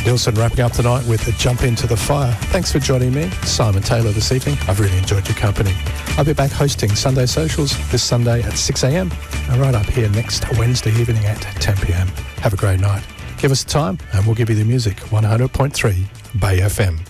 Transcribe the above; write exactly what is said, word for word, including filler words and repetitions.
Nilsson wrapping up tonight with a Jump Into the Fire. Thanks for joining me, Simon Taylor, this evening. I've really enjoyed your company. I'll be back hosting Sunday Socials this Sunday at six a.m. and right up here next Wednesday evening at ten p.m. Have a great night. Give us a time and we'll give you the music. one hundred point three Bay F M.